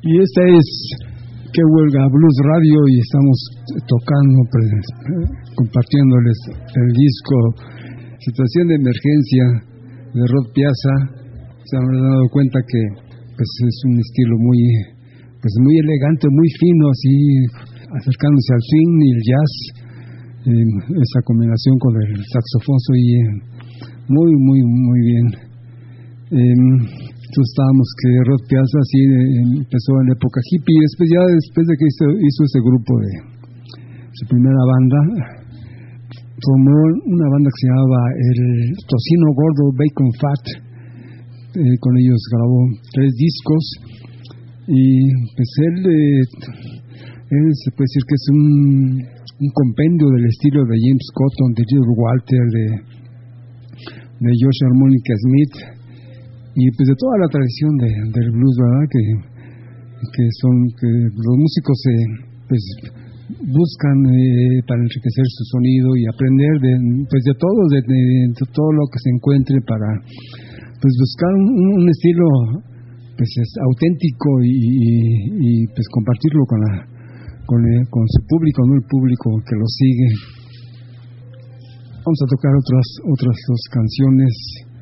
Y esta es Que Huelga Blues Radio y estamos tocando, compartiéndoles el disco Situación de Emergencia de Rod Piazza. Se han dado cuenta que pues es un estilo muy elegante, muy fino, así acercándose al swing y el jazz, esa combinación con el saxofón soy muy bien. Entonces estábamos que Rod Piazza así empezó en la época hippie, después de que hizo ese grupo de su primera banda, formó una banda que se llamaba el Tocino Gordo Bacon Fat. Con ellos grabó 3 discos y pues él se puede decir que es un compendio del estilo de James Cotton, de Little Walter, de Josh Harmonica Smith y pues de toda la tradición del blues, ¿verdad? Que los músicos pues buscan para enriquecer su sonido y aprender de todo lo que se encuentre para pues buscar un estilo pues auténtico y pues compartirlo con su público, no el público que lo sigue. Vamos a tocar otras 2 canciones.